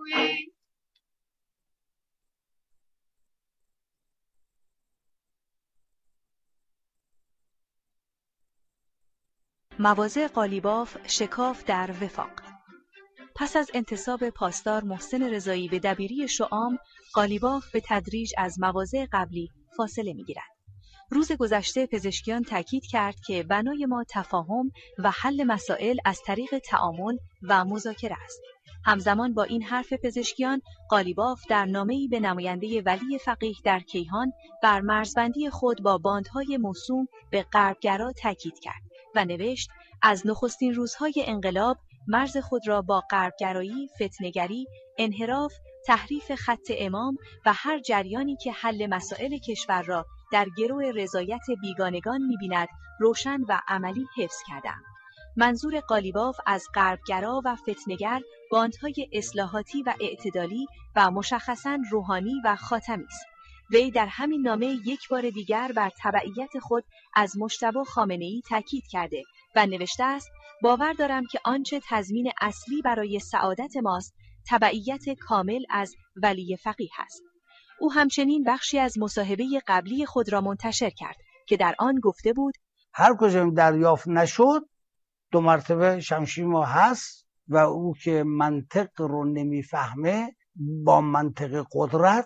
گویی. مواضع قالیباف شکاف در وفاق. پس از انتصاب پاسدار محسن رضایی به دبیری شعام، قالیباف به تدریج از مواضع قبلی فاصله می‌گیرد. روز گذشته پزشکیان تاکید کرد که بنای ما تفاهم و حل مسائل از طریق تعامل و مذاکره است. همزمان با این حرف پزشکیان، قالیباف در نامه‌ای به نماینده ولی فقیه در کیهان بر مرزبندی خود با باندهای موسوم به غربگرا تاکید کرد و نوشت: از نخستین روزهای انقلاب مرز خود را با غربگرایی، فتنه‌گری، انحراف، تحریف خط امام و هر جریانی که حل مسائل کشور را در گرو رضایت بیگانگان می‌بیند روشن و عملی حفظ کردم. منظور قالیباف از غربگرا و فتنه‌گر باندهای اصلاحاتی و اعتدالی و مشخصاً روحانی و خاتمی است. وی در همین نامه یک بار دیگر بر تبعیت خود از مجتبی خامنه‌ای تاکید کرده و نوشته است: باور دارم که آنچه تضمین اصلی برای سعادت ماست تبعیت کامل از ولی فقیه است. او همچنین بخشی از مصاحبه قبلی خود را منتشر کرد که در آن گفته بود: هر کجا دریافت نشد 2 مرتبه شمشیر ما هست و او که منطق رو نمیفهمه با منطق قدرت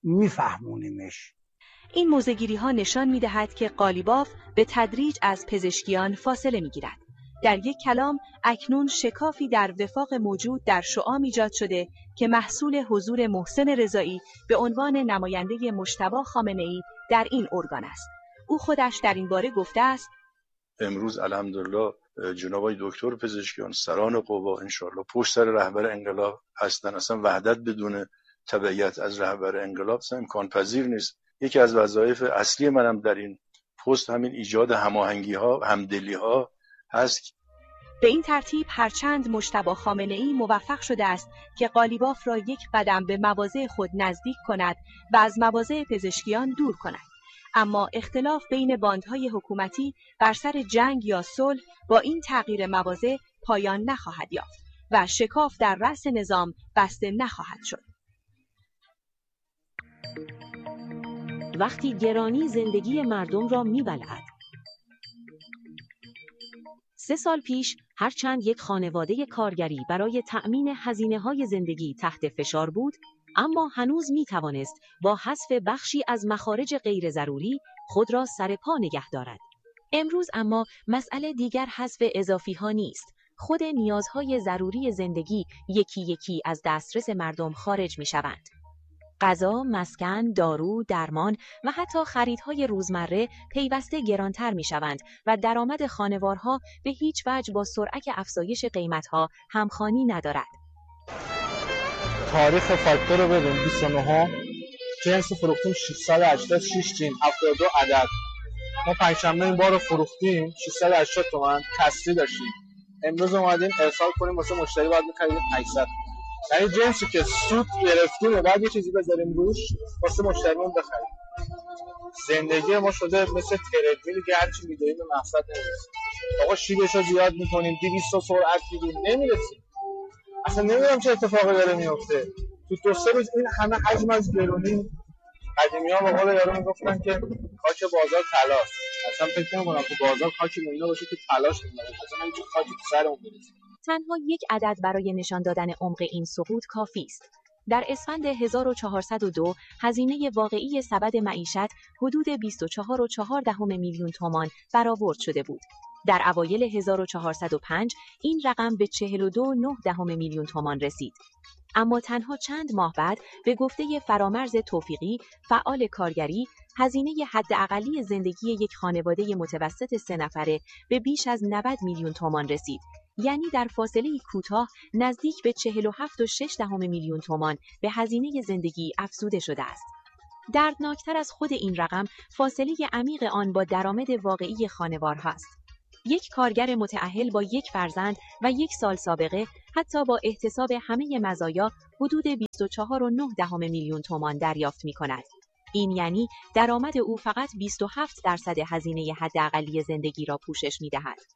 میفهمونیمش. این موضع‌گیری‌ها نشان می‌دهد که قالیباف به تدریج از پزشکیان فاصله می‌گیرد. در یک کلام اکنون شکافی در وفاق موجود در شعام ایجاد شده که محصول حضور محسن رضایی به عنوان نماینده مجتبی خامنه‌ای در این ارگان است. او خودش در این باره گفته است: امروز الحمدلله جناب آقای دکتر پزشکیان سران قوا انشالله پشت سر رهبر انقلاب هستن. اصلا وحدت بدون تبعیت از رهبر انقلاب امکان پذیر نیست. یکی از وظایف اصلی منم در این پست همین ایجاد هماهنگی‌ها، همدلی‌ها هست. به این ترتیب هرچند مجتبی خامنه‌ای موفق شده است که قالیباف را یک قدم به مواضع خود نزدیک کند و از مواضع پزشکیان دور کند، اما اختلاف بین باندهای حکومتی بر سر جنگ یا صلح با این تغییر مواضع پایان نخواهد یافت و شکاف در رأس نظام بسته نخواهد شد. وقتی گرانی زندگی مردم را می‌بلعد. 3 سال پیش هرچند یک خانواده کارگری برای تأمین هزینه‌های زندگی تحت فشار بود، اما هنوز می‌توانست با حذف بخشی از مخارج غیر ضروری خود را سر پا نگه دارد. امروز اما مسئله دیگر حذف اضافی‌ها نیست. خود نیازهای ضروری زندگی یکی یکی از دسترس مردم خارج می‌شوند. غذا، مسکن، دارو، درمان و حتی خریدهای روزمره پیوسته گرانتر می‌شوند و درآمد خانوارها به هیچ وجه با سرعت افزایش قیمت‌ها همخوانی ندارد. تاریخ فاکتور رو ببین 29 جنس فروختیم 686 جین 72 عدد. ما پنجشنبه این بار رو فروختیم 680 تومن کسری داشتیم. امروز اومدیم ارسال کنیم واسه مشتری باید می‌خریدیم 800. یعنی جنسی که سود گرفتیم و بعد یه چیزی بذاریم روش واسه مشتریمون بخریم. زندگی ما شده مثل تردمیلی که هرچی می‌دویم به مقصد نمیرسیم. آقا شیبش رو زیاد می‌کنیم 200 سرعت می‌دیم نمیرسیم. اصلا نمیدونم چه اتفاقی داره میفته. تو 2-3 روز این همه حجم از گرونی قدیمی‌ها به قول یارو میگفتن که خاک بازار طلاست. اصلا فکر نمی‌کنم تو بازار خاکی مونده باشه که طلاش مونده. اصلا این خاکی تو سرمون برسه. تنها یک عدد برای نشان دادن عمق این سقوط کافی است. در اسفند 1402 هزینه واقعی سبد معیشت حدود 24.4 میلیون تومان برآورد شده بود. در اوایل 1405 این رقم به 42.9 میلیون تومان رسید. اما تنها چند ماه بعد به گفته فرامرز توفیقی، فعال کارگری، هزینه حداقلی زندگی یک خانواده متوسط 3 نفره به بیش از 90 میلیون تومان رسید. یعنی در فاصله کوتاه نزدیک به 47.6 میلیون تومان به هزینه زندگی افزوده شده است. دردناکتر از خود این رقم فاصله عمیق آن با درآمد واقعی خانوارها است. یک کارگر متأهل با 1 فرزند و 1 سال سابقه حتی با احتساب همه مزایا حدود 24.9 میلیون تومان دریافت می‌کند. این یعنی درآمد او فقط 27% هزینه حداقلی زندگی را پوشش می‌دهد.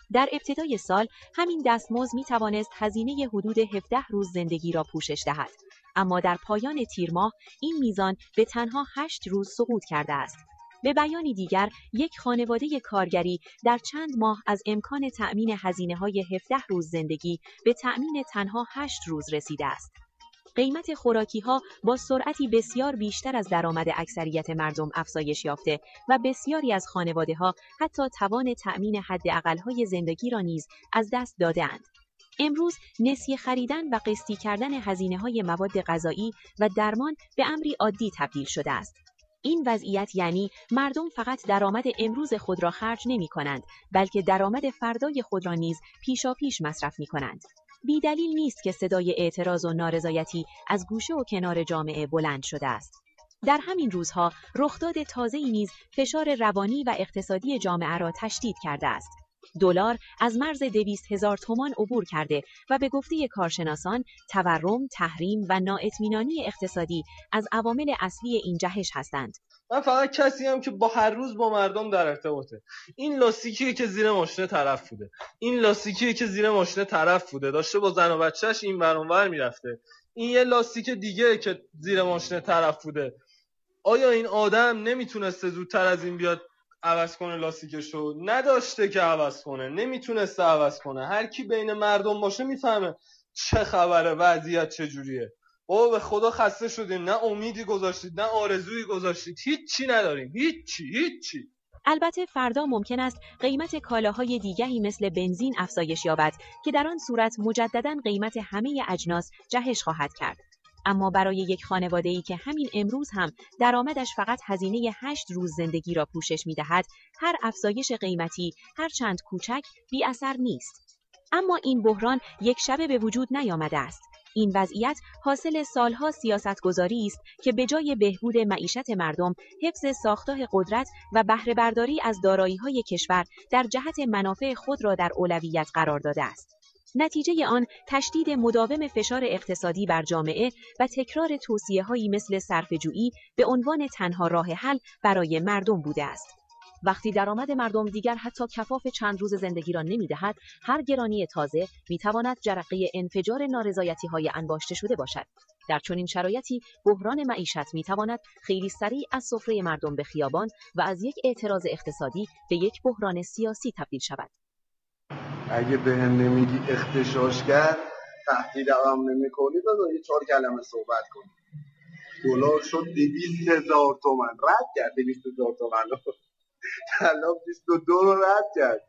در ابتدای سال همین دستمزد می‌توانست هزینه حدود 17 روز زندگی را پوشش دهد، اما در پایان تیر ماه این میزان به تنها 8 روز سقوط کرده است. به بیانی دیگر، یک خانواده کارگری در چند ماه از امکان تأمین هزینه‌های 17 روز زندگی به تأمین تنها 8 روز رسیده است. قیمت خوراکی‌ها با سرعتی بسیار بیشتر از درآمد اکثریت مردم افزایش یافته و بسیاری از خانواده‌ها حتی توان تأمین حداقل‌های زندگی را نیز از دست داده‌اند. امروز نسیه خریدن و قسطی کردن هزینه‌های مواد غذایی و درمان به امری عادی تبدیل شده است. این وضعیت یعنی مردم فقط درآمد امروز خود را خرج نمی‌کنند، بلکه درآمد فردای خود را نیز پیشاپیش مصرف می‌کنند. بی دلیل نیست که صدای اعتراض و نارضایتی از گوشه و کنار جامعه بلند شده است. در همین روزها رخداد تازه‌ای نیز فشار روانی و اقتصادی جامعه را تشدید کرده است. دلار از مرز 200,000 تومان عبور کرده و به گفته کارشناسان تورم، تحریم و نااطمینانی اقتصادی از عوامل اصلی این جهش هستند. من فقط کسیم که با هر روز با مردم در ارتباطه. این لاستیکیه که زیر ماشین طرف بوده. این لاستیکیه که زیر ماشین طرف بوده. داشته با زن و بچه‌ش این ور اون ور میرفته. این یه لاستیک دیگه که زیر ماشین طرف بوده. آیا این آدم نمیتونسته زودتر از این بیاد عوض کنه لاستیکشو؟ نداشته که عوض کنه، نمیتونسته عوض کنه. هر کی بین مردم باشه میفهمه چه خبره، وضعیت چجوریه. بابا به خدا خسته شدیم، نه امیدی گذاشتید، نه آرزویی گذاشتید، هیچی نداریم، هیچی. البته فردا ممکن است قیمت کالاهای دیگری مثل بنزین افزایش یابد که در آن صورت مجدداً قیمت همه اجناس جهش خواهد کرد. اما برای یک خانواده‌ای که همین امروز هم درآمدش فقط هزینه 8 روز زندگی را پوشش می‌دهد، هر افزایش قیمتی هر چند کوچک بی اثر نیست. اما این بحران یک شبه به وجود نیامده است. این وضعیت حاصل سالها سیاستگذاری است که به جای بهبود معیشت مردم، حفظ ساختار قدرت و بهره برداری از دارایی‌های کشور در جهت منافع خود را در اولویت قرار داده است. نتیجه آن تشدید مداوم فشار اقتصادی بر جامعه و تکرار توصیه‌هایی مثل صرفه‌جویی به عنوان تنها راه حل برای مردم بوده است. وقتی درآمد مردم دیگر حتی کفاف چند روز زندگی را نمی‌دهد، هر گرانی تازه می‌تواند جرقه انفجار نارضایتی‌های انباشته شده باشد. در چنین شرایطی بحران معیشت می‌تواند خیلی سریع از سفره مردم به خیابان و از یک اعتراض اقتصادی به یک بحران سیاسی تبدیل شود. اگه بهم نمیگی اغتشاشگر، تهدیدم نمی‌کنی، بذار یه 4 کلمه صحبت کنی. دلار شد 200,000 تومان، رد کرد 200,000 تومان رو. الان 22 رو رد کرد.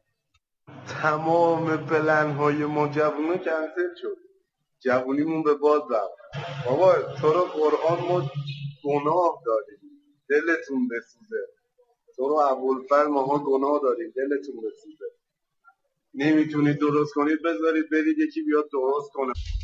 تمام پلن‌های ما جوونا کنسل شد. جوونیمون به باد رفت. بابا تو رو قرآن ما گناه داریم، دلتون بسوزه. تو رو ابوالفضل ماها گناه داریم، دلتون بسوزه. نمیتونید درست کنید، بذارید برید یکی بیاد درست کنه.